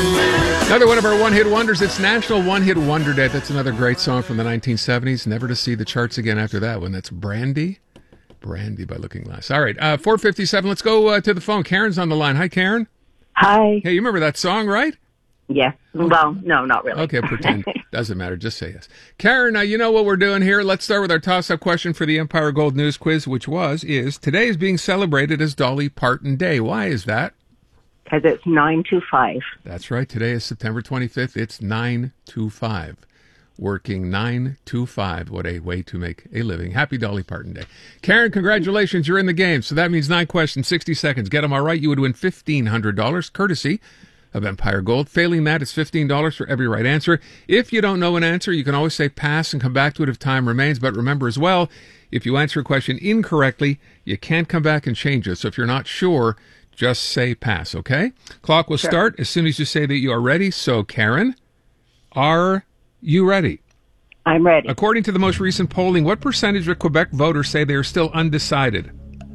Another one of our one-hit wonders. It's National One-Hit Wonder Day. That's another great song from the 1970s. Never to see the charts again after that one. That's Brandy. Brandy by Looking Glass. All right, 4:57. Let's go to the phone. Karen's on the line. Hi, Karen. Hi. Hey, you remember that song, right? Yes. Well, no, not really. Okay, pretend. Doesn't matter. Just say yes. Karen, you know what we're doing here. Let's start with our toss-up question for the Empire Gold News Quiz, which is today is being celebrated as Dolly Parton Day. Why is that? Because it's 9 to 5. That's right. Today is September 25th. It's 9 to 5. Working 9 to 5. What a way to make a living. Happy Dolly Parton Day. Karen, congratulations. You're in the game. So that means 9 questions, 60 seconds. Get them all right. You would win $1,500 courtesy of Empire Gold. Failing that, it's $15 for every right answer. If you don't know an answer, you can always say pass and come back to it if time remains. But remember as well, if you answer a question incorrectly, you can't come back and change it. So if you're not sure, just say pass, okay? Clock will start as soon as you say that you are ready. So, Karen, are you ready? I'm ready. According to the most recent polling, what percentage of Quebec voters say they are still undecided?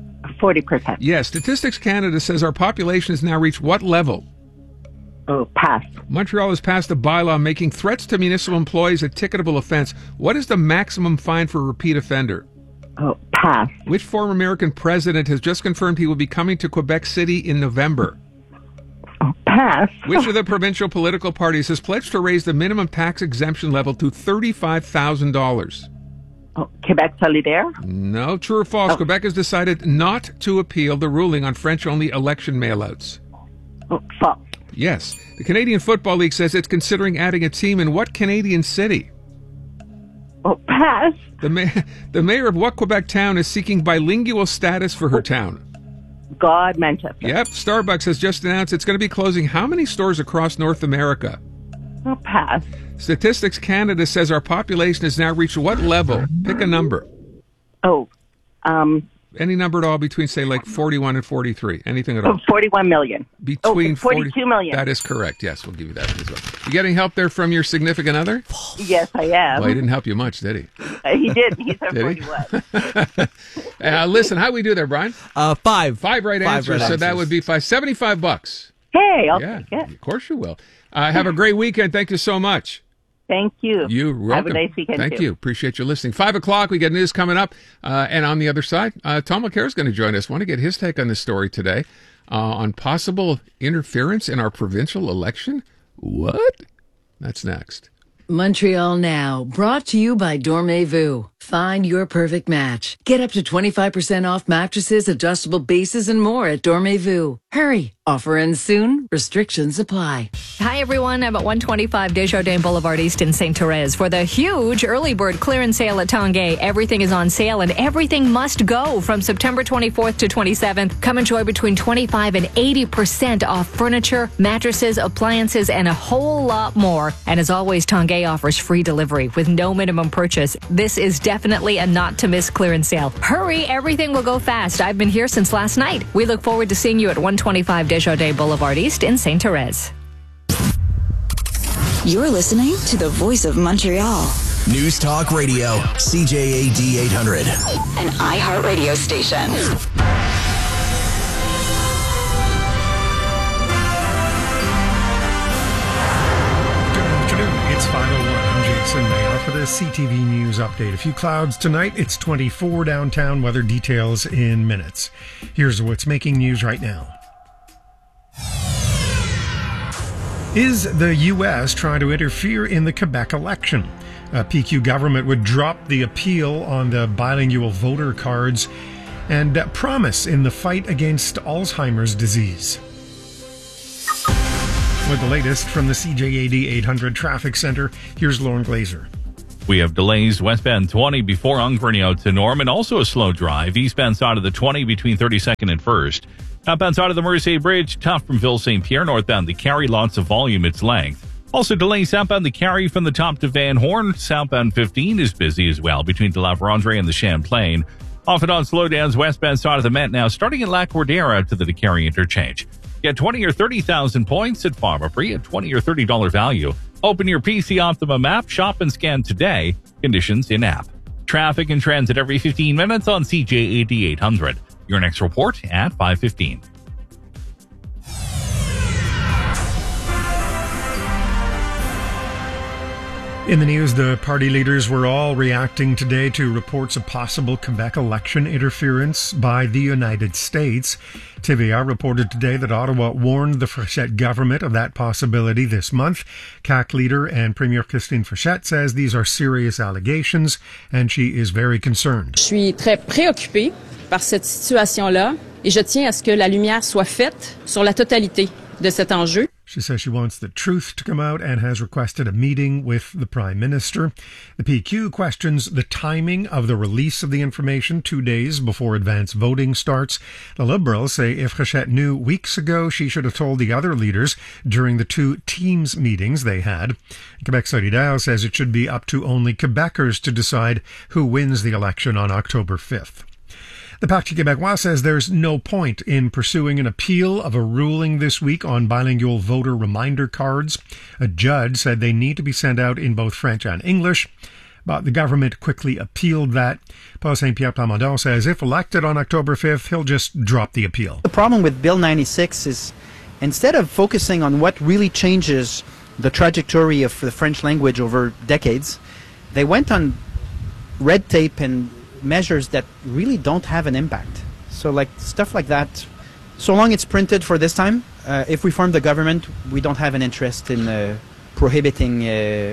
40%. Yes. Statistics Canada says our population has now reached what level? Oh, pass. Montreal has passed a bylaw making threats to municipal employees a ticketable offense. What is the maximum fine for a repeat offender? Oh, pass. Which former American president has just confirmed he will be coming to Quebec City in November? Oh, pass. Which of the provincial political parties has pledged to raise the minimum tax exemption level to $35,000? Oh, Quebec Solidaire? No. True or false? Quebec has decided not to appeal the ruling on French-only election mailouts. Oh, false. Yes. The Canadian Football League says it's considering adding a team in what Canadian city? Oh, pass. The mayor of what Quebec town is seeking bilingual status for her town? God, Manchester. Yep. Starbucks has just announced it's going to be closing how many stores across North America? Oh, pass. Statistics Canada says our population has now reached what level? Pick a number. Oh, Any number at all between, say, like 41 and 43. Anything at all. 41 million. Between 42 million. That is correct. Yes, we'll give you that as well. You getting help there from your significant other? Yes, I am. Well, he didn't help you much, did he? He did. He said Did 41. Listen, how we do there, Brian? 5. 5 right Five answers, right so answers. that would be $75. Hey, I'll Yeah, take it. of course you will. Have a great weekend. Thank you so much. Thank you. You're welcome. Have a nice weekend, Thank too. you. Appreciate you listening. 5 o'clock, we got news coming up. And on the other side, Tom LaCare is going to join us. Want to get his take on this story today on possible interference in our provincial election? What? That's next. Montreal Now, brought to you by Dormez-vous. Find your perfect match. Get up to 25% off mattresses, adjustable bases, and more at Dormez-vous. Hurry. Offer ends soon. Restrictions apply. Hi, everyone. I'm at 125 Desjardins Boulevard East in St. Therese for the huge early bird clearance sale at Tanguay. Everything is on sale and everything must go from September 24th to 27th. Come enjoy between 25 and 80% off furniture, mattresses, appliances, and a whole lot more. And as always, Tanguay offers free delivery with no minimum purchase. This is definitely a not-to-miss clearance sale. Hurry, everything will go fast. I've been here since last night. We look forward to seeing you at 125 Desjardins Boulevard East in St. Therese. You're listening to the Voice of Montreal. News Talk Radio, CJAD 800. An iHeartRadio station. It's 5:01. I'm Jason Mayer for the CTV News Update. A few clouds tonight. It's 24 downtown. Weather details in minutes. Here's what's making news right now. Is the U.S. trying to interfere in the Quebec election? PQ government would drop the appeal on the bilingual voter cards and promise in the fight against Alzheimer's disease. With the latest from the CJAD 800 Traffic Center, here's Lauren Glazer. We have delays westbound 20 before Ongrenio to Norm, and also a slow drive eastbound side of the 20 between 32nd and 1st. Outbound side of the Mercier Bridge, tough from Ville St. Pierre. Northbound the Carry, lots of volume, its length. Also delays southbound the Carry from the top to Van Horn. Southbound 15 is busy as well between the La Vérendrye and the Champlain. Off and on slowdowns westbound side of the Met now, starting at La Cordera to the Carry interchange. Get 20 or 30,000 points at Pharmaprix at $20 or $30 value. Open your PC Optimum app, shop and scan today. Conditions in app. Traffic and transit every 15 minutes on CJAD 800. Your next report at 5:15. In the news, the party leaders were all reacting today to reports of possible Quebec election interference by the United States. TVA reported today that Ottawa warned the Frechette government of that possibility this month. CAQ leader and Premier Christine Frechette says these are serious allegations and she is very concerned. Je suis très préoccupée par cette situation-là et je tiens à ce que la lumière soit faite sur la totalité de cet enjeu. She says she wants the truth to come out and has requested a meeting with the Prime Minister. The PQ questions the timing of the release of the information 2 days before advance voting starts. The Liberals say if Frechette knew weeks ago, she should have told the other leaders during the two Teams meetings they had. Quebec Solidaire says it should be up to only Quebecers to decide who wins the election on October 5th. The Parti Québécois says there's no point in pursuing an appeal of a ruling this week on bilingual voter reminder cards. A judge said they need to be sent out in both French and English, but the government quickly appealed that. Paul Saint-Pierre Plamondon says if elected on October 5th, he'll just drop the appeal. The problem with Bill 96 is instead of focusing on what really changes the trajectory of the French language over decades, they went on red tape and measures that really don't have an impact. So like stuff like that, so long it's printed for this time, if we form the government, we don't have an interest in prohibiting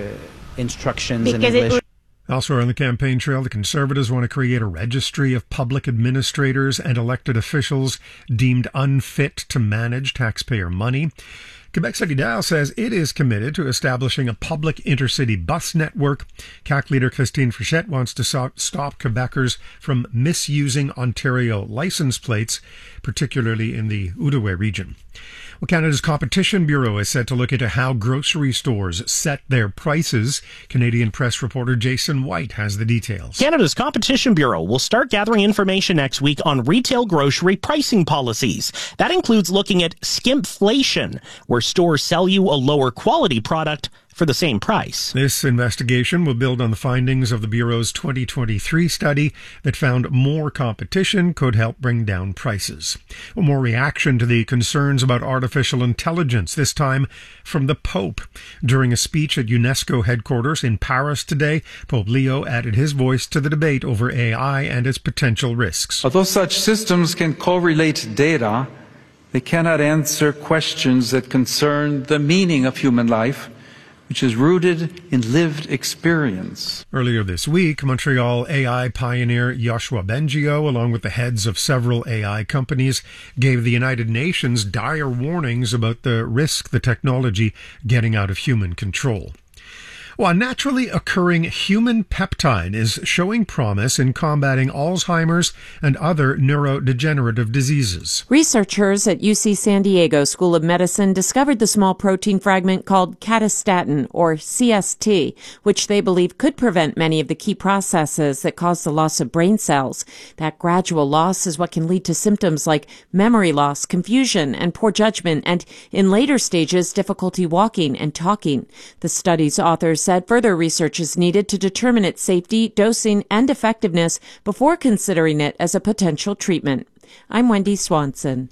instructions in English. Elsewhere on the campaign trail, the Conservatives want to create a registry of public administrators and elected officials deemed unfit to manage taxpayer money. Quebec Solidaire says it is committed to establishing a public intercity bus network. CAQ leader Christine Frechette wants to stop Quebecers from misusing Ontario license plates, particularly in the Outaouais region. Well, Canada's Competition Bureau is set to look into how grocery stores set their prices. Canadian press reporter Jason White has the details. Canada's Competition Bureau will start gathering information next week on retail grocery pricing policies. That includes looking at skimpflation, where stores sell you a lower quality product for the same price. This investigation will build on the findings of the Bureau's 2023 study that found more competition could help bring down prices. Well, more reaction to the concerns about artificial intelligence, this time from the Pope. During a speech at UNESCO headquarters in Paris today, Pope Leo added his voice to the debate over AI and its potential risks. Although such systems can correlate data, they cannot answer questions that concern the meaning of human life, which is rooted in lived experience. Earlier this week, Montreal AI pioneer Yoshua Bengio, along with the heads of several AI companies, gave the United Nations dire warnings about the risk the technology getting out of human control. Well, a naturally occurring human peptide is showing promise in combating Alzheimer's and other neurodegenerative diseases. Researchers at UC San Diego School of Medicine discovered the small protein fragment called catastatin, or CST, which they believe could prevent many of the key processes that cause the loss of brain cells. That gradual loss is what can lead to symptoms like memory loss, confusion, and poor judgment, and in later stages, difficulty walking and talking. The study's authors said further research is needed to determine its safety, dosing, and effectiveness before considering it as a potential treatment. I'm Wendy Swanson.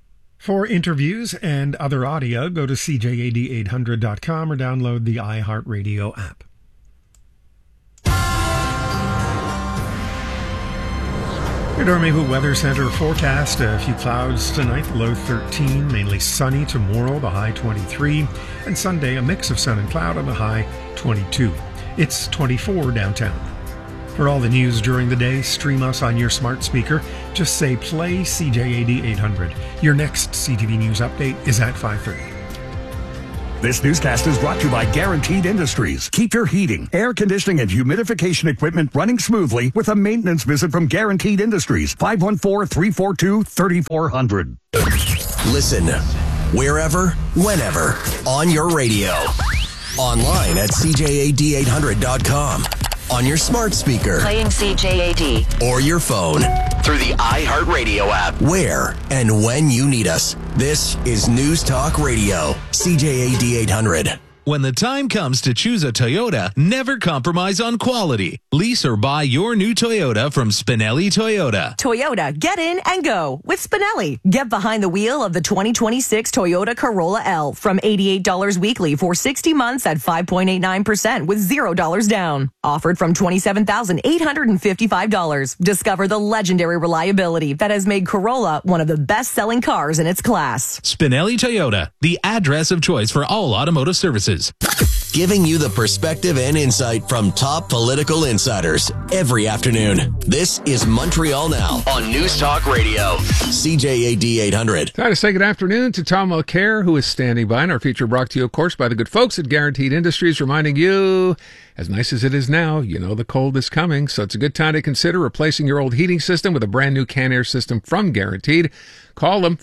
For interviews and other audio, go to CJAD800.com or download the iHeartRadio app. Your Dormehu Weather Center forecast: a few clouds tonight, the low 13, mainly sunny tomorrow, the high 23, and Sunday a mix of sun and cloud on the high 22. It's 24 downtown. For all the news during the day, stream us on your smart speaker. Just say play CJAD 800. Your next CTV News update is at 5:30. This newscast is brought to you by Guaranteed Industries. Keep your heating, air conditioning, and humidification equipment running smoothly with a maintenance visit from Guaranteed Industries. 514-342-3400. Listen wherever, whenever, on your radio. Online at CJAD800.com. On your smart speaker. Playing CJAD. Or your phone. Through the iHeartRadio app. Where and when you need us. This is News Talk Radio. CJAD 800. When the time comes to choose a Toyota, never compromise on quality. Lease or buy your new Toyota from Spinelli Toyota. Toyota, get in and go with Spinelli. Get behind the wheel of the 2026 Toyota Corolla L from $88 weekly for 60 months at 5.89% with $0 down. Offered from $27,855. Discover the legendary reliability that has made Corolla one of the best-selling cars in its class. Spinelli Toyota, the address of choice for all automotive services. Giving you the perspective and insight from top political insiders every afternoon. This is Montreal Now on News Talk Radio, CJAD 800. Time to say good afternoon to Tom Mulcair, who is standing by, and our feature brought to you, of course, by the good folks at Guaranteed Industries, reminding you, as nice as it is now, you know the cold is coming, so it's a good time to consider replacing your old heating system with a brand new Can-Air system from Guaranteed. Call them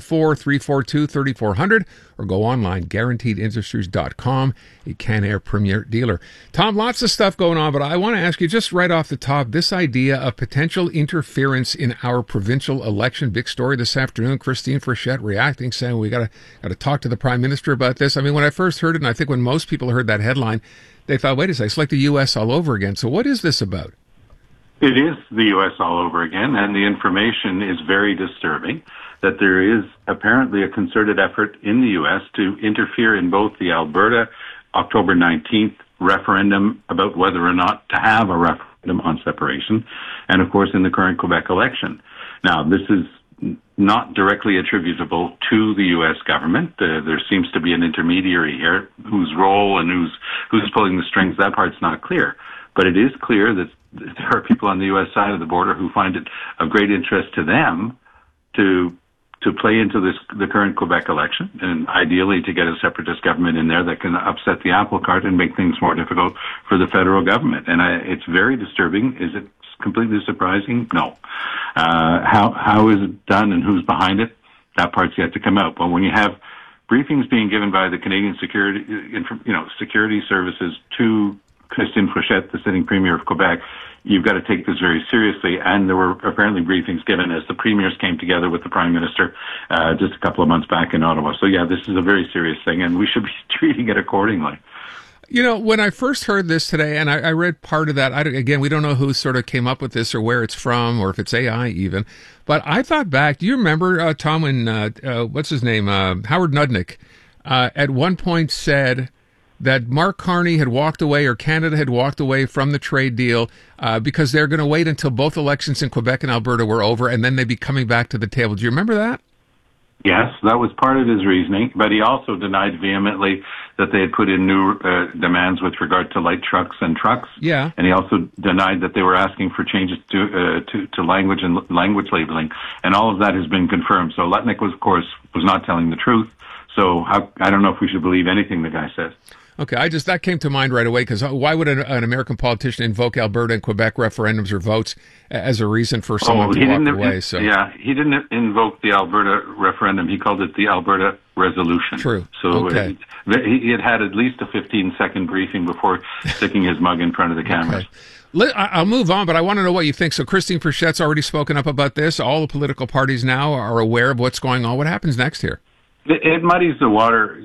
514-342-3400 or go online, guaranteedindustries.com, a Can-Air premier dealer. Tom, lots of stuff going on, but I want to ask you just right off the top, this idea of potential interference in our provincial election. Big story this afternoon. Christine Frechette reacting, saying we got to talk to the Prime Minister about this. I mean, when I first heard it, and I think when most people heard that headline, they thought, wait a second, it's like the U.S. all over again. So what is this about? It is the U.S. all over again, and the information is very disturbing that there is apparently a concerted effort in the U.S. to interfere in both the Alberta October 19th referendum about whether or not to have a referendum on separation, and of course in the current Quebec election. Now, this is not directly attributable to the U.S. government. There seems to be an intermediary here whose role and who's pulling the strings. That part's not clear. But it is clear that there are people on the U.S. side of the border who find it of great interest to them to play into the current Quebec election, and ideally to get a separatist government in there that can upset the apple cart and make things more difficult for the federal government. And it's very disturbing. Is it completely surprising? No. How is it done and who's behind it? That part's yet to come out. But when you have briefings being given by the Canadian security services to Christine Frechette, the sitting premier of Quebec, you've got to take this very seriously. And there were apparently briefings given as the premiers came together with the Prime Minister just a couple of months back in Ottawa. So, yeah, this is a very serious thing, and we should be treating it accordingly. You know, when I first heard this today, and I read part of that, again, we don't know who sort of came up with this or where it's from or if it's AI even, but I thought back, do you remember, Tom, when, what's his name, Howard Nudnik, at one point said that Mark Carney had walked away, or Canada had walked away from the trade deal because they're going to wait until both elections in Quebec and Alberta were over, and then they'd be coming back to the table. Do you remember that? Yes, that was part of his reasoning, but he also denied vehemently that they had put in new demands with regard to light trucks and trucks. Yeah. And he also denied that they were asking for changes to language and language labeling, and all of that has been confirmed. So Lutnick was not telling the truth. So I don't know if we should believe anything the guy says. Okay, that came to mind right away, because why would an American politician invoke Alberta and Quebec referendums or votes as a reason for someone to walk away? So yeah, he didn't invoke the Alberta referendum. He called it the Alberta resolution. True. So okay. He had at least a 15-second briefing before sticking his mug in front of the cameras. Okay. I'll move on, but I want to know what you think. So Christine Frechette's already spoken up about this. All the political parties now are aware of what's going on. What happens next here? It muddies the water,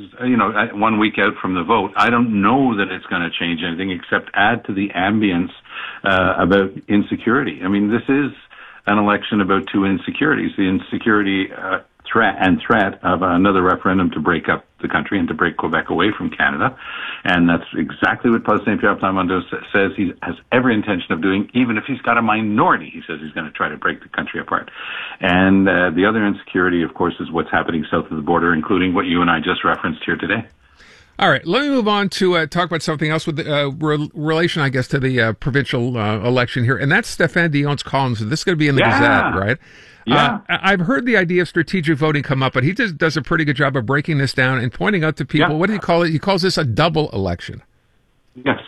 1 week out from the vote. I don't know that it's going to change anything except add to the ambience about insecurity. I mean, this is an election about two insecurities: the insecurity threat of another referendum to break up the country and to break Quebec away from Canada. And that's exactly what Paul Saint-Pierre Plamondon says he has every intention of doing, even if he's got a minority. He says he's going to try to break the country apart. And the other insecurity, of course, is what's happening south of the border, including what you and I just referenced here today. All right, let me move on to talk about something else with relation, I guess, to the provincial election here, and that's Stéphane Dion's columns. This is going to be in the Gazette, right? Yeah. I've heard the idea of strategic voting come up, but he just does a pretty good job of breaking this down and pointing out to people, what do you call it? He calls this a double election. Yes.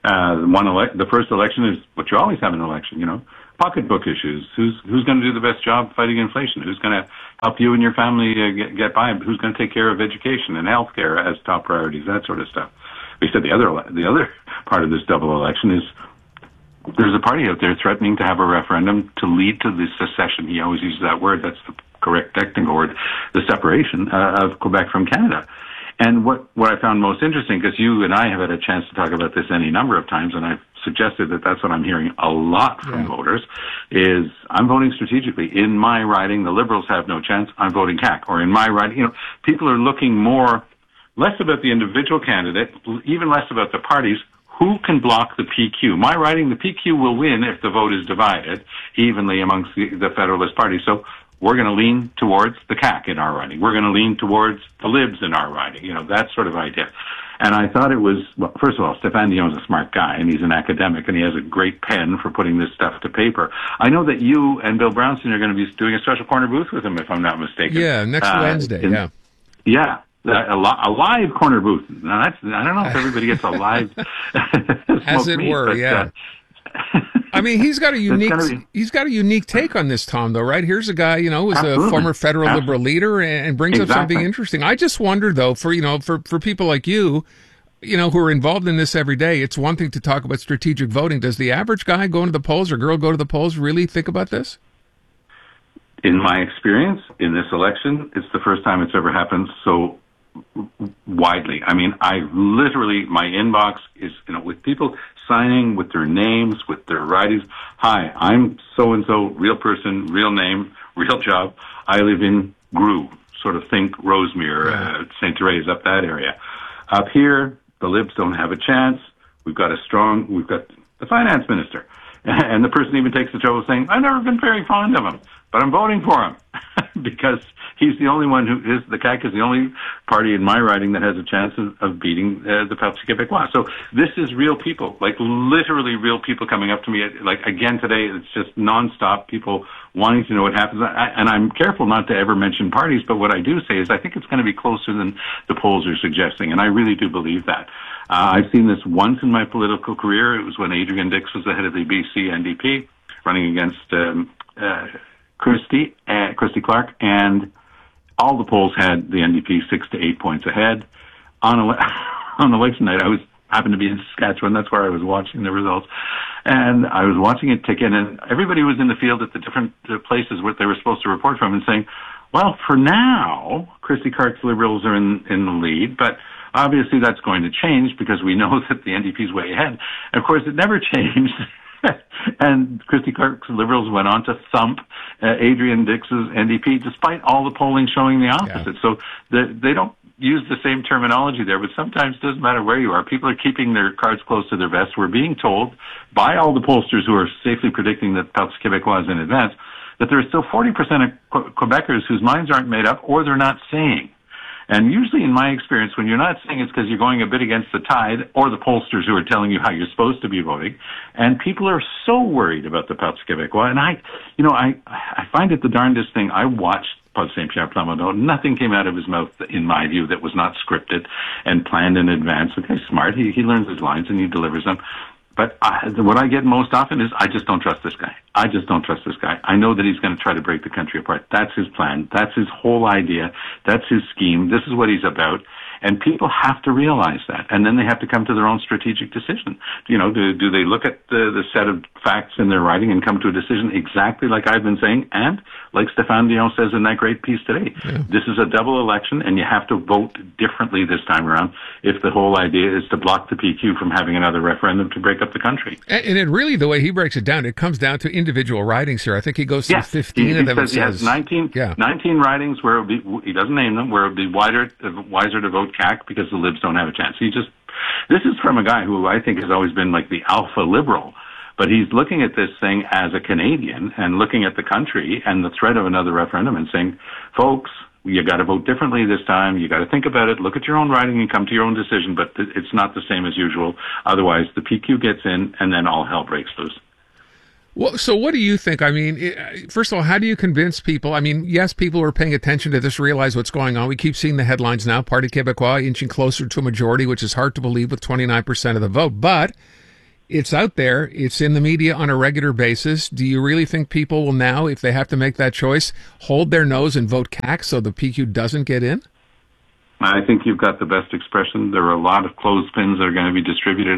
The first election is what you always have in an election, pocketbook issues. Who's going to do the best job fighting inflation? Who's going to help you and your family get by? Who's going to take care of education and healthcare as top priorities? That sort of stuff. We said the other part of this double election is there's a party out there threatening to have a referendum to lead to the secession. He always uses that word. That's the correct technical word, the separation of Quebec from Canada. And what I found most interesting, because you and I have had a chance to talk about this any number of times, and I've suggested that that's what I'm hearing a lot from voters, is I'm voting strategically. In my riding, the Liberals have no chance. I'm voting CAQ. Or in my riding, people are looking less about the individual candidate, even less about the parties. Who can block the PQ? My riding, the PQ will win if the vote is divided evenly amongst the Federalist Party. So we're going to lean towards the CAQ in our riding. We're going to lean towards the Libs in our riding. That sort of idea. And I thought it was, well, first of all, Stéphane Dion's a smart guy, and he's an academic, and he has a great pen for putting this stuff to paper. I know that you and Bill Brownson are going to be doing a special corner booth with him, if I'm not mistaken. Yeah, next Wednesday, Yeah. A live corner booth. Now I don't know if everybody gets a live, as it were. Yeah. I mean, he's got a unique take on this, Tom. Though, right? Here's a guy, who's a former federal Liberal leader and brings up something interesting. I just wonder, though, for people like you, who are involved in this every day, it's one thing to talk about strategic voting. Does the average guy going to the polls or girl go to the polls really think about this? In my experience, in this election, it's the first time it's ever happened so widely. I mean, my inbox is, with people signing with their names, with their writings. Hi, I'm so-and-so, real person, real name, real job. I live in Grue, sort of think Rosemere, St. Therese, up that area. Up here, the Libs don't have a chance. We've got the finance minister. And the person even takes the trouble of saying, I've never been very fond of him, but I'm voting for him because he's the only one the CAQ is the only party in my riding that has a chance of beating the Parti Québécois. So this is real people, like literally real people coming up to me. Like again today, it's just nonstop people wanting to know what happens. And I'm careful not to ever mention parties, but what I do say is I think it's going to be closer than the polls are suggesting, and I really do believe that. I've seen this once in my political career. It was when Adrian Dix was the head of the BC NDP, running against Christy Clark, and all the polls had the NDP 6 to 8 points ahead. On election night, I happened to be in Saskatchewan. That's where I was watching the results, and I was watching it tick in, and everybody was in the field at the different places where they were supposed to report from, and saying, "Well, for now, Christy Clark's Liberals are in the lead, but." Obviously, that's going to change because we know that the NDP is way ahead. And of course, it never changed. And Christy Clark's Liberals went on to thump Adrian Dix's NDP, despite all the polling showing the opposite. Yeah. So they don't use the same terminology there, but sometimes it doesn't matter where you are. People are keeping their cards close to their vest. We're being told by all the pollsters who are safely predicting that Parti Québécois is in advance that there are still 40% of Quebecers whose minds aren't made up or they're not saying. And usually in my experience, when you're not saying it's because you're going a bit against the tide or the pollsters who are telling you how you're supposed to be voting. And people are so worried about the Parti Québécois. And I find it the darndest thing. I watched Paul Saint-Pierre Plamondon. Nothing came out of his mouth, in my view, that was not scripted and planned in advance. The guy's smart. He learns his lines and he delivers them. But what I get most often is, I just don't trust this guy. I just don't trust this guy. I know that he's going to try to break the country apart. That's his plan. That's his whole idea. That's his scheme. This is what he's about. And people have to realize that. And then they have to come to their own strategic decision. Do they look at the set of facts in their writing and come to a decision exactly like I've been saying? And like Stéphane Dion says in that great piece today, this is a double election and you have to vote differently this time around if the whole idea is to block the PQ from having another referendum to break up the country. And it really, the way he breaks it down, it comes down to individual ridings here. I think he goes through 15 of them. He has 19 ridings where he doesn't name them, where it would be wiser to vote CAQ because the Libs don't have a chance. This is from a guy who I think has always been like the alpha liberal, but he's looking at this thing as a Canadian and looking at the country and the threat of another referendum and saying, folks, you got to vote differently this time. You got to think about it, look at your own writing and come to your own decision, but it's not the same as usual. Otherwise, the PQ gets in and then all hell breaks loose. Well, so what do you think? I mean, first of all, how do you convince people? I mean, yes, people who are paying attention to this realize what's going on. We keep seeing the headlines now, Parti Québécois inching closer to a majority, which is hard to believe with 29% of the vote. But it's out there. It's in the media on a regular basis. Do you really think people will now, if they have to make that choice, hold their nose and vote CAQ so the PQ doesn't get in? I think you've got the best expression. There are a lot of clothespins that are going to be distributed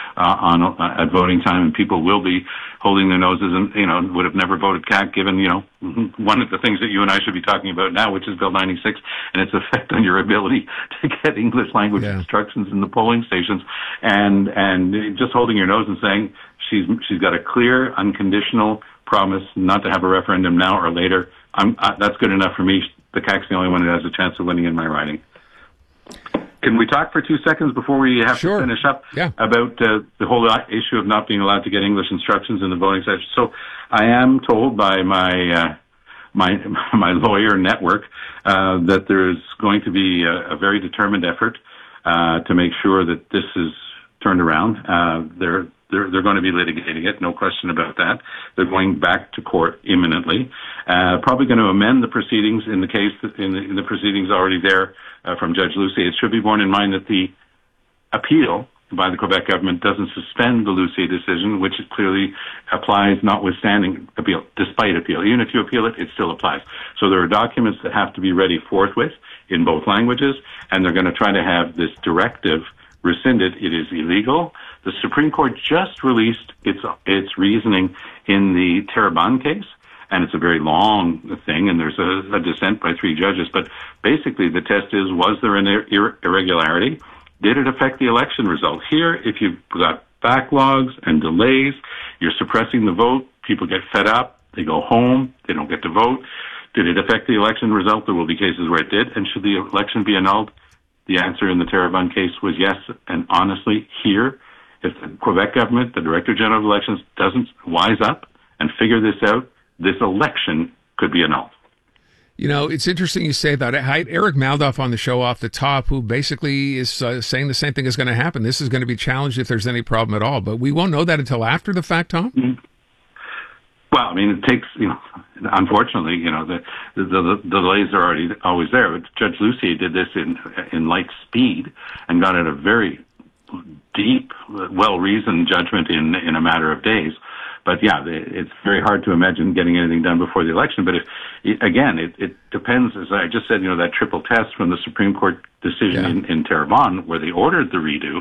at voting time, and people will be holding their noses and, would have never voted CAC given, one of the things that you and I should be talking about now, which is Bill 96 and its effect on your ability to get English language instructions in the polling stations, and just holding your nose and saying she's got a clear, unconditional promise not to have a referendum now or later. That's good enough for me. The CAC's the only one that has a chance of winning in my riding. Can we talk for 2 seconds before we have to finish up about the whole issue of not being allowed to get English instructions in the voting session? So I am told by my lawyer network that there's going to be a very determined effort to make sure that this is turned around. They're going to be litigating it, no question about that. They're going back to court imminently. Probably going to amend the proceedings in the case in the proceedings already there from Judge Lucy. It should be borne in mind that the appeal by the Quebec government doesn't suspend the Lucy decision, which clearly applies notwithstanding appeal, despite appeal. Even if you appeal it, it still applies. So there are documents that have to be ready forthwith in both languages, and they're going to try to have this directive rescinded. It is illegal. The Supreme Court just released its reasosoning in the Terrebonne case, and it's a very long thing, and there's a dissent by 3 judges. But basically, the test is, was there an irregularity? Did it affect the election result? Here, if you've got backlogs and delays, you're suppressing the vote, people get fed up, they go home, they don't get to vote. Did it affect the election result? There will be cases where it did. And should the election be annulled? The answer in the Terrebonne case was yes. And honestly, here, if the Quebec government, the Director General of Elections, doesn't wise up and figure this out, this election could be annulled. It's interesting you say that. I had Eric Maldoff on the show off the top, who basically is saying the same thing is going to happen. This is going to be challenged if there's any problem at all. But we won't know that until after the fact, Tom? Mm-hmm. Well, I mean, it takes, unfortunately, the delays are always there. But Judge Lucy did this in light speed and got at a very deep, well-reasoned judgment in a matter of days. But yeah, it's very hard to imagine getting anything done before the election. But it depends, as I just said, that triple test from the Supreme Court decision in Terrebonne, where they ordered the redo.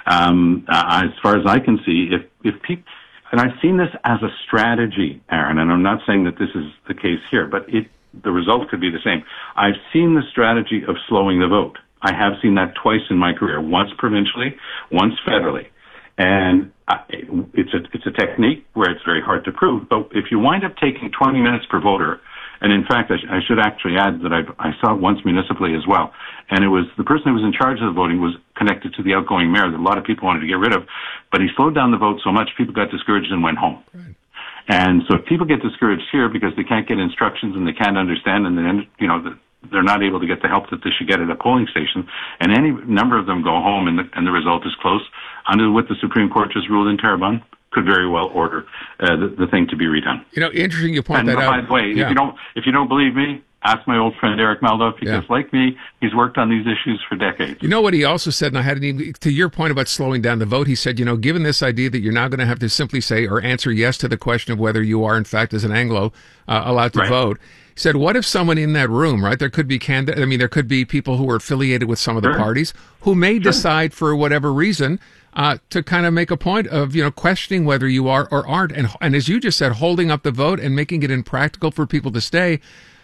As far as I can see, if people, and I've seen this as a strategy, Aaron, and I'm not saying that this is the case here, but the result could be the same. I've seen the strategy of slowing the vote. I have seen that twice in my career, once provincially, once federally. And it's a technique where it's very hard to prove. But if you wind up taking 20 minutes per voter, and in fact, I should actually add that I saw it once municipally as well, and it was the person who was in charge of the voting was connected to the outgoing mayor that a lot of people wanted to get rid of, but he slowed down the vote so much people got discouraged and went home. Right. And so if people get discouraged here because they can't get instructions and they can't understand, and then they're not able to get the help that they should get at a polling station, and any number of them go home and the result is close, under what the Supreme Court just ruled in Terrebonne, could very well order the thing to be redone. Interesting you point that out. And by the way, if you don't believe me, ask my old friend Eric Maldoff, because like me, he's worked on these issues for decades. You know what he also said, and I hadn't even, to your point about slowing down the vote, he said, given this idea that you're now going to have to simply say or answer yes to the question of whether you are, in fact, as an Anglo, allowed to vote, he said, what if someone in that room, right, there could be there could be people who are affiliated with some of the parties who may decide for whatever reason to kind of make a point of, questioning whether you are or aren't. And as you just said, holding up the vote and making it impractical for people to stay.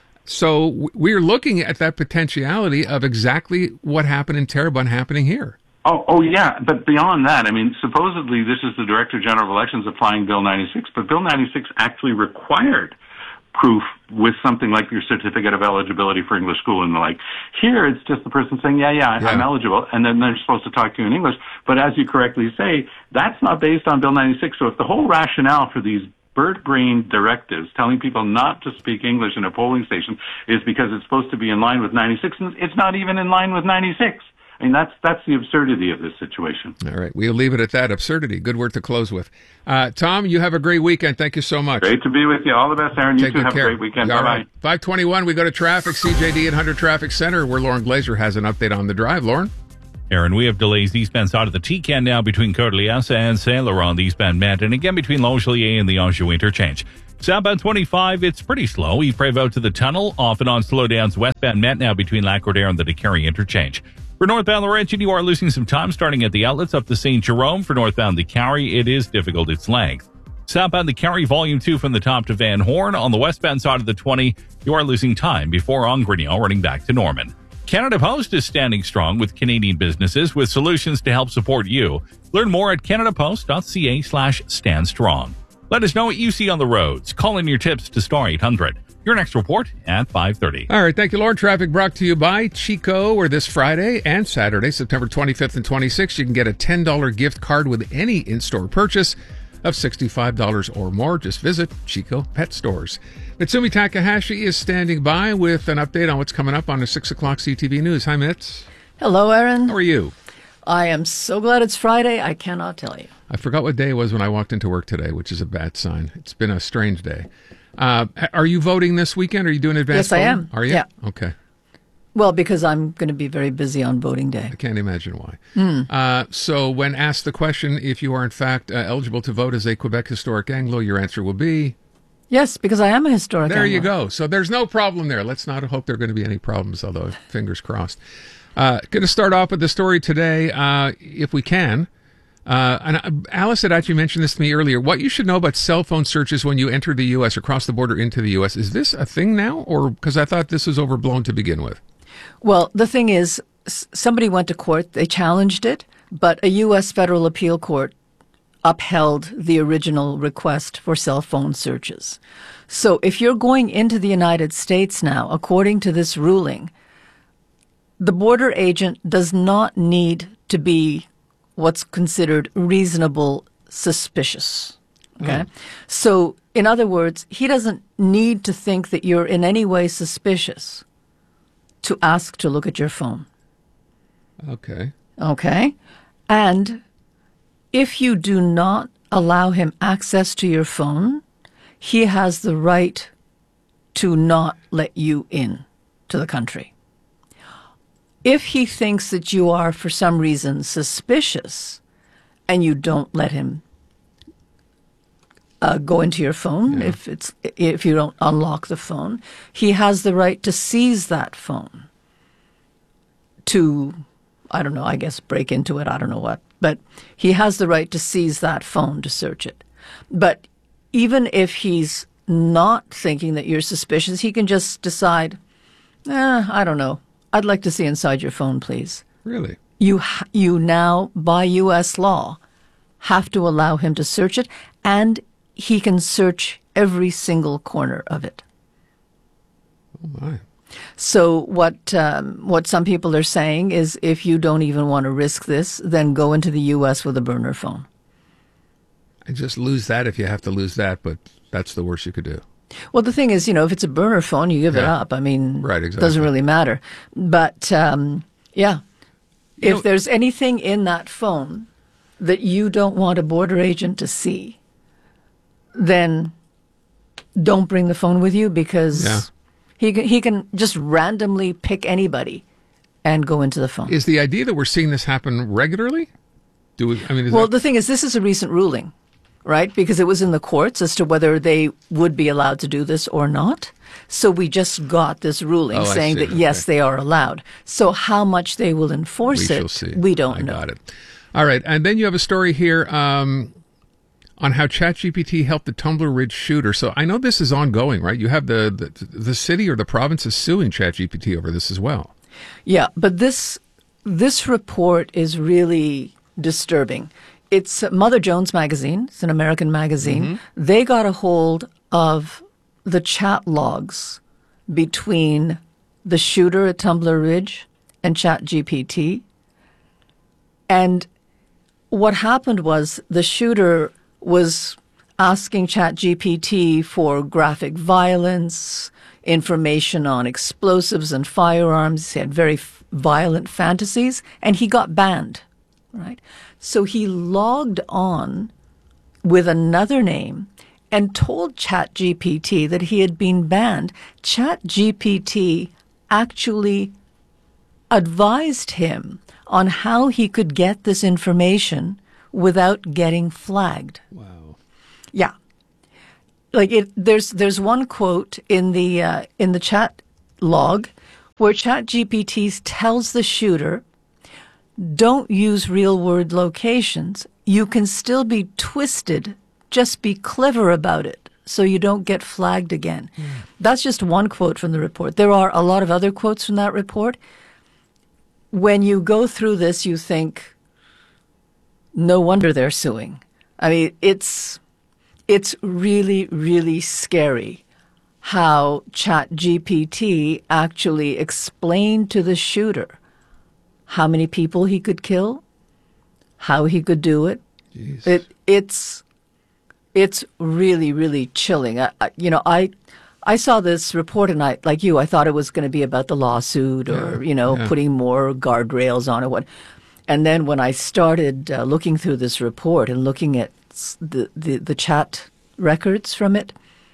So we're looking at that potentiality of exactly what happened in Terrebonne happening here. Oh, yeah. But beyond that, I mean, supposedly this is the Director General of Elections applying Bill 96, but Bill 96 actually required proof with something like your certificate of eligibility for English school and the like. Here, it's just the person saying, I'm eligible, and then they're supposed to talk to you in English. But as you correctly say, that's not based on Bill 96. So if the whole rationale for these bird-brained directives telling people not to speak English in a polling station is because it's supposed to be in line with 96, and it's not even in line with 96. I mean, that's the absurdity of this situation. All right. We'll leave it at that. Absurdity. Good word to close with. Tom, you have a great weekend. Thank you so much. Great to be with you. All the best, Aaron. You too have a great weekend. Bye-bye. Right. 521, we go to traffic, CJD 800 Traffic Center, where Lauren Glazer has an update on the drive. Lauren? Aaron, we have delays eastbound side of the T-Can now between Côte-Liesse and Saint-Laurent, eastbound Met, and again between Longelier and the Anjou interchange. Southbound 25, it's pretty slow. Yves-Prévost to the tunnel, off and on slowdowns westbound Met now between Lac-Cordaire and the Décarie interchange. For northbound Laurentian, you are losing some time starting at the outlets up to St. Jerome. For northbound Décarie, it is difficult its length. Southbound Décarie Volume 2 from the top to Van Horn. On the westbound side of the 20, you are losing time before Angrignon running back to Norman. Canada Post is standing strong with Canadian businesses with solutions to help support you. Learn more at canadapost.ca/standstrong. Let us know what you see on the roads. Call in your tips to Star 800. Your next report at 5:30. All right, thank you, Lord. Traffic brought to you by Chico, where this Friday and Saturday, September 25th and 26th, you can get a $10 gift card with any in-store purchase of $65 or more. Just visit Chico Pet Stores. Mitsumi Takahashi is standing by with an update on what's coming up on the 6 o'clock CTV News. Hi, Mitz. Hello, Aaron. How are you? I am so glad it's Friday, I cannot tell you. I forgot what day it was when I walked into work today, which is a bad sign. It's been a strange day. Are you voting this weekend? Are you doing advanced voting? Yes, I am. Are you? Yeah. Okay. Well, because I'm going to be very busy on voting day. I can't imagine why. So when asked the question if you are in fact eligible to vote as a Quebec Historic Anglo, your answer will be? Yes, because I am a historic There Anglo. you go. So there's no problem there. Let's not hope there are going to be any problems, although fingers crossed. Going to start off with the story today, if we can. And Alice had actually mentioned this to me earlier. What you should know about cell phone searches when you enter the U.S. or cross the border into the U.S. Is this a thing now? Or because I thought this was overblown to begin with. Well, the thing is, somebody went to court, they challenged it, but a U.S. federal appeal court upheld the original request for cell phone searches. So if you're going into the United States now, according to this ruling, the border agent does not need to be what's considered reasonable suspicious. Okay? So, in other words, he doesn't need to think that you're in any way suspicious to ask to look at your phone. Okay. Okay? And if you do not allow him access to your phone, he has the right to not let you in to the country. If he thinks that you are, for some reason, suspicious and you don't let him go into your phone, if you don't unlock the phone, he has the right to seize that phone to, I don't know, I guess break into it, I don't know what. But he has the right to seize that phone to search it. But even if he's not thinking that you're suspicious, he can just decide, I don't know, I'd like to see inside your phone, please. Really? You now, by U.S. law, have to allow him to search it, and he can search every single corner of it. Oh, my. So what some people are saying is if you don't even want to risk this, then go into the U.S. with a burner phone. And just lose that if you have to lose that, but that's the worst you could do. Well, the thing is, if it's a burner phone, you give it up. I mean, right, exactly. It doesn't really matter. But, if there's anything in that phone that you don't want a border agent to see, then don't bring the phone with you because he can just randomly pick anybody and go into the phone. Is the idea that we're seeing this happen regularly? The thing is, this is a recent ruling. Right? Because it was in the courts as to whether they would be allowed to do this or not. So we just got this ruling saying that, yes, they are allowed. So how much they will enforce we don't know. Got it. All right. And then you have a story here on how ChatGPT helped the Tumbler Ridge shooter. So I know this is ongoing, right? You have the city or the province is suing ChatGPT over this as well. Yeah, but this report is really disturbing. It's Mother Jones magazine. It's an American magazine. Mm-hmm. They got a hold of the chat logs between the shooter at Tumbler Ridge and ChatGPT. And what happened was the shooter was asking ChatGPT for graphic violence, information on explosives and firearms. He had very violent fantasies, and he got banned, right? So he logged on with another name and told ChatGPT that he had been banned. ChatGPT actually advised him on how he could get this information without getting flagged. Wow. Yeah. Like there's one quote in the chat log where ChatGPT tells the shooter, don't use real world locations. You can still be twisted. Just be clever about it so you don't get flagged again. That's just one quote from the report. There are a lot of other quotes from that report. When you go through this, you think, no wonder they're suing. I mean, it's really, really scary how ChatGPT actually explained to the shooter how many people he could kill, how he could do it. It's really, really chilling. I saw this report and I thought it was going to be about the lawsuit or, putting more guardrails on it. And then when I started looking through this report and looking at the chat records from it,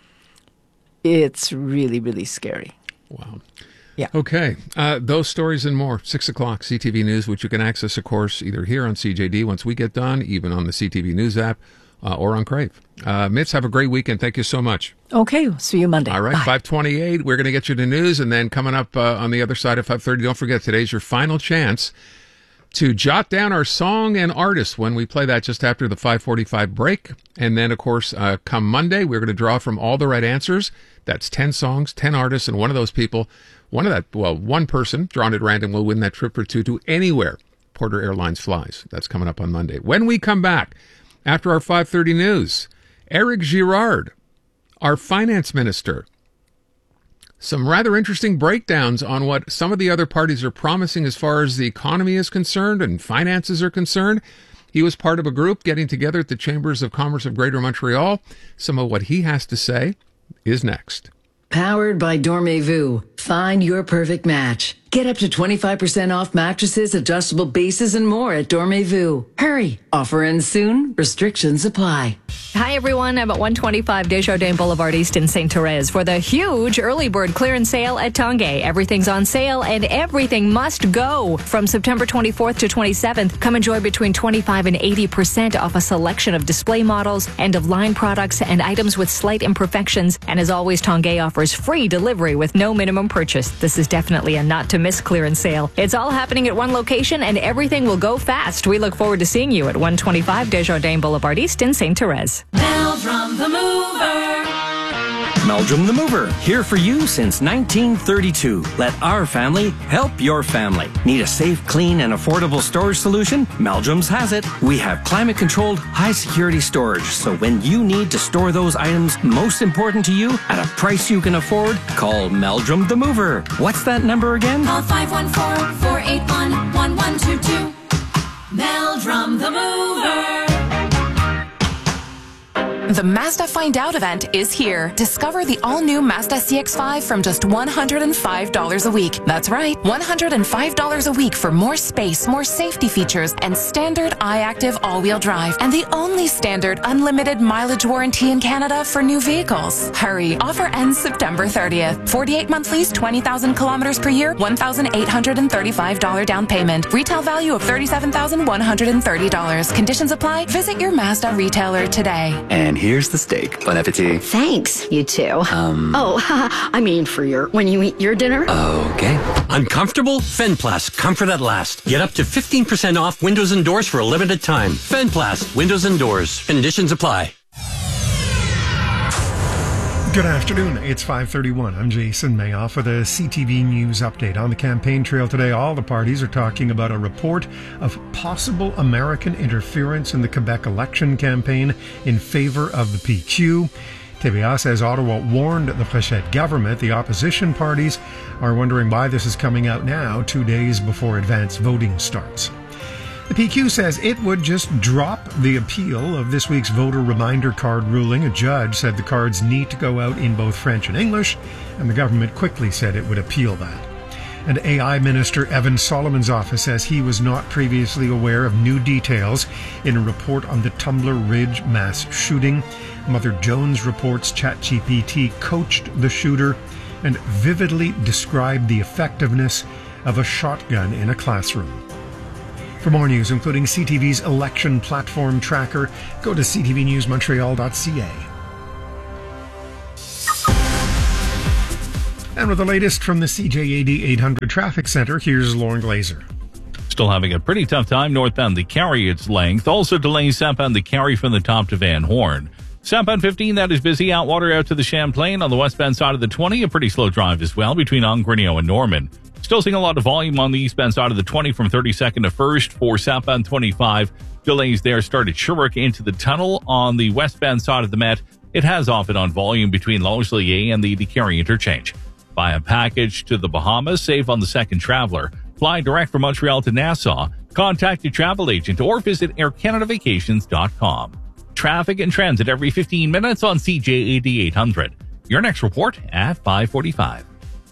it's really, really scary. Wow. Yeah. Okay. Those stories and more. 6 o'clock CTV News, which you can access, of course, either here on CJD once we get done, even on the CTV News app, or on Crave. Mitz, have a great weekend. Thank you so much. Okay. See you Monday. All right. Bye. 5:28. We're going to get you to news. And then coming up on the other side of 5:30, don't forget, today's your final chance to jot down our song and artist when we play that just after the 5:45 break. And then, of course, come Monday, we're going to draw from all the right answers. That's 10 songs, 10 artists, and one of those people, one person drawn at random will win that trip or two to anywhere Porter Airlines flies. That's coming up on Monday. When we come back, after our 5:30 news, Eric Girard, our finance minister. Some rather interesting breakdowns on what some of the other parties are promising as far as the economy is concerned and finances are concerned. He was part of a group getting together at the Chambers of Commerce of Greater Montreal. Some of what he has to say is next. Powered by Dormez-vous. Find your perfect match. Get up to 25% off mattresses, adjustable bases, and more at Dormez-vous. Hurry! Offer ends soon. Restrictions apply. Hi, everyone. I'm at 125 Desjardins Boulevard East in St. Therese for the huge early bird clearance sale at Tanguay. Everything's on sale and everything must go. From September 24th to 27th, come enjoy between 25 and 80% off a selection of display models, end-of-line products, and items with slight imperfections. And as always, Tanguay offers free delivery with no minimum purchase. This is definitely a not-to-miss clearance sale. It's all happening at one location and everything will go fast. We look forward to seeing you at 125 Desjardins Boulevard East in St. Therese. Meldrum the Mover. Meldrum the Mover, here for you since 1932. Let our family help your family. Need a safe, clean, and affordable storage solution? Meldrum's has it. We have climate-controlled, high-security storage, so when you need to store those items most important to you at a price you can afford, call Meldrum the Mover. What's that number again? Call 514-481-1122. Meldrum the Mover. The Mazda Find Out event is here. Discover the all-new Mazda CX-5 from just $105 a week. That's right, $105 a week for more space, more safety features, and standard iActive all-wheel drive. And the only standard unlimited mileage warranty in Canada for new vehicles. Hurry, offer ends September 30th. 48-month lease, 20,000 kilometers per year, $1,835 down payment. Retail value of $37,130. Conditions apply. Visit your Mazda retailer today. And here's the steak. Bon appetit. Thanks, you too. When you eat your dinner. Okay. Uncomfortable? Fenplast. Comfort at last. Get up to 15% off windows and doors for a limited time. Fenplast. Windows and doors. Conditions apply. Good afternoon. It's 5:31. I'm Jason Mayoff with a CTV News update. On the campaign trail today, all the parties are talking about a report of possible American interference in the Quebec election campaign in favor of the PQ. TVA says Ottawa warned the Fréchette government. The opposition parties are wondering why this is coming out now, 2 days before advance voting starts. The PQ says it would just drop the appeal of this week's voter reminder card ruling. A judge said the cards need to go out in both French and English, and the government quickly said it would appeal that. And AI Minister Evan Solomon's office says he was not previously aware of new details in a report on the Tumbler Ridge mass shooting. Mother Jones reports ChatGPT coached the shooter and vividly described the effectiveness of a shotgun in a classroom. For more news, including CTV's election platform tracker, go to ctvnewsmontreal.ca. And with the latest from the CJAD 800 Traffic Center, here's Lauren Glazer. Still having a pretty tough time northbound the Carry its length. Also delays southbound the Carry from the top to Van Horn. Southbound 15, that is busy. Outwater out to the Champlain. On the westbound side of the 20, a pretty slow drive as well between Ongrenio and Norman. Still seeing a lot of volume on the eastbound side of the 20 from 32nd to 1st. For southbound 25, delays there started Sherbrooke into the tunnel. On the westbound side of the Met, it has off and on volume between Longueuil and the Carry interchange. Buy a package to the Bahamas, save on the second traveler. Fly direct from Montreal to Nassau. Contact your travel agent or visit aircanadavacations.com. Traffic and transit every 15 minutes on CJAD 800. Your next report at 5:45.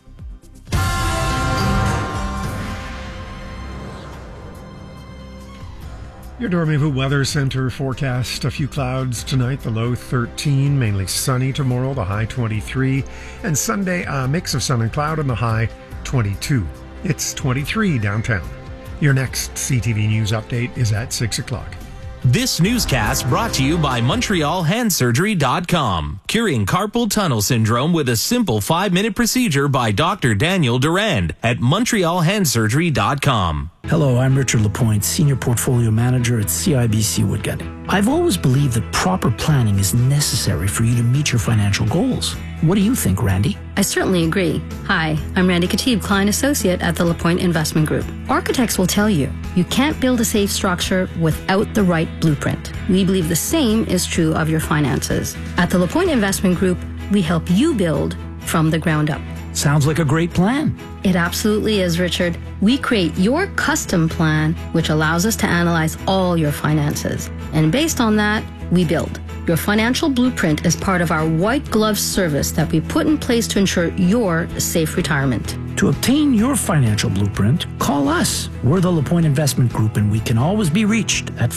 Your Dormez-vous Weather Center forecast: a few clouds tonight, the low 13, mainly sunny tomorrow, the high 23, and Sunday a mix of sun and cloud and the high 22. It's 23 downtown. Your next CTV News update is at 6 o'clock. This newscast brought to you by MontrealHandSurgery.com. Curing carpal tunnel syndrome with a simple 5-minute procedure by Dr. Daniel Durand at MontrealHandSurgery.com. Hello, I'm Richard Lapointe, Senior Portfolio Manager at CIBC Woodgut. I've always believed that proper planning is necessary for you to meet your financial goals. What do you think, Randy? I certainly agree. Hi, I'm Randy Katib, Client Associate at the Lapointe Investment Group. Architects will tell you, you can't build a safe structure without the right blueprint. We believe the same is true of your finances. At the Lapointe Investment Group, we help you build from the ground up. Sounds like a great plan. It absolutely is, Richard. We create your custom plan, which allows us to analyze all your finances. And based on that, we build. Your financial blueprint is part of our white glove service that we put in place to ensure your safe retirement. To obtain your financial blueprint, call us. We're the Lapointe Investment Group, and we can always be reached at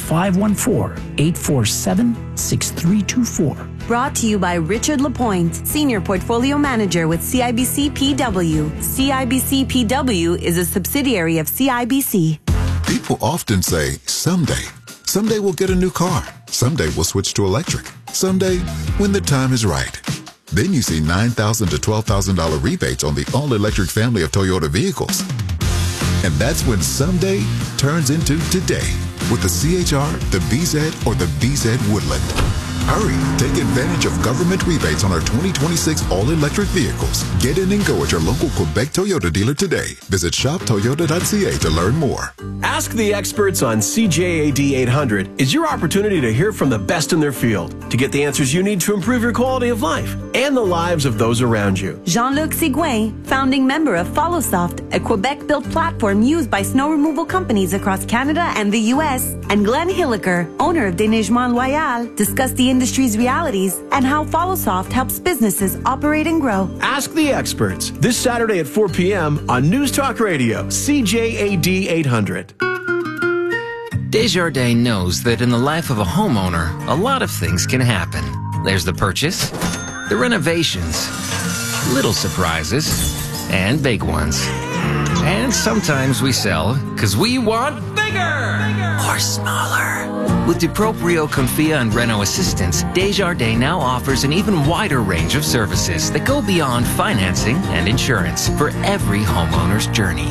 514-847-6324. Brought to you by Richard Lapointe, Senior Portfolio Manager with CIBC PW. CIBC PW is a subsidiary of CIBC. People often say, someday. Someday we'll get a new car. Someday we'll switch to electric. Someday, when the time is right. Then you see $9,000 to $12,000 rebates on the all-electric family of Toyota vehicles. And that's when someday turns into today with the CHR, the BZ, or the BZ Woodland. Hurry, take advantage of government rebates on our 2026 all-electric vehicles. Get in and go at your local Quebec Toyota dealer today. Visit shoptoyota.ca to learn more. Ask the experts on CJAD 800 is your opportunity to hear from the best in their field to get the answers you need to improve your quality of life and the lives of those around you. Jean-Luc Sigouin, founding member of FollowSoft, a Quebec-built platform used by snow removal companies across Canada and the U.S., and Glenn Hilliker, owner of Déneigement Loyal, discuss the industry's realities and how FollowSoft helps businesses operate and grow. Ask the experts this Saturday at 4 p.m. on News Talk Radio, CJAD 800. Desjardins knows that in the life of a homeowner, a lot of things can happen. There's the purchase, the renovations, little surprises, and big ones. And sometimes we sell because we want bigger or smaller. With DuProprio, Confia, and Reno Assistance, Desjardins now offers an even wider range of services that go beyond financing and insurance for every homeowner's journey.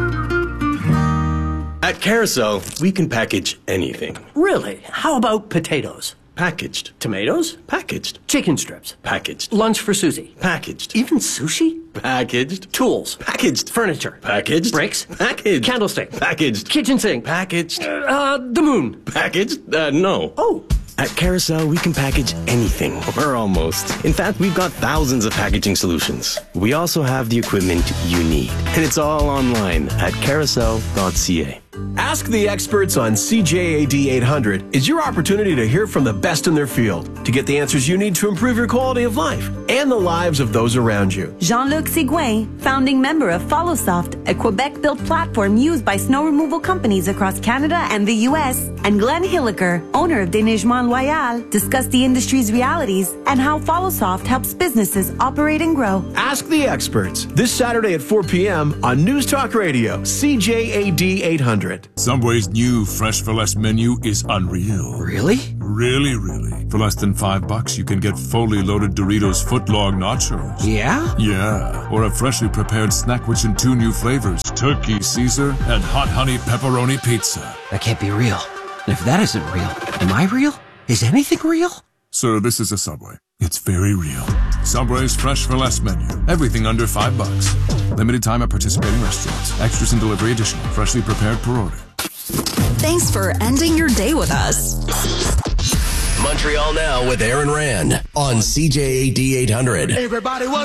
At Carousel, we can package anything. Really? How about potatoes? Packaged. Tomatoes? Packaged. Chicken strips? Packaged. Lunch for Susie? Packaged. Even sushi? Packaged. Tools? Packaged. Furniture? Packaged. Bricks? Packaged. Candlestick? Packaged. Kitchen sink? Packaged. The moon? Packaged? No. Oh. At Carousel, we can package anything, or almost. In fact, we've got thousands of packaging solutions. We also have the equipment you need. And it's all online at carousel.ca. Ask the experts on CJAD 800 is your opportunity to hear from the best in their field to get the answers you need to improve your quality of life and the lives of those around you. Jean-Luc Sigouin, founding member of FollowSoft, a Quebec-built platform used by snow removal companies across Canada and the U.S., and Glenn Hilliker, owner of Déneigement Loyal, discuss the industry's realities and how FollowSoft helps businesses operate and grow. Ask the experts this Saturday at 4 p.m. on News Talk Radio, CJAD 800. it. Subway's new Fresh for Less menu is unreal. Really? Really. For less than $5, you can get fully loaded Doritos footlong nachos. Yeah? Yeah. Or a freshly prepared snack which in 2 new flavors, Turkey Caesar and Hot Honey Pepperoni Pizza. That can't be real. And if that isn't real, am I real? Is anything real? Sir, this is a Subway. It's very real. Subway's Fresh for Less menu. Everything under $5. Limited time at participating restaurants. Extras and delivery additional. Freshly prepared per order. Thanks for ending your day with us. Montreal Now with Aaron Rand on CJAD 800. Everybody was